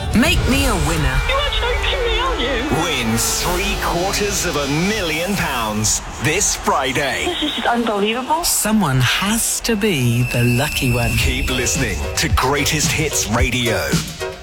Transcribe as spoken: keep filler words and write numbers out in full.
Make me a winner. You are joking me, aren't you? Win three quarters of a million pounds this Friday. This is just unbelievable. Someone has to be the lucky one. Keep listening to Greatest Hits Radio.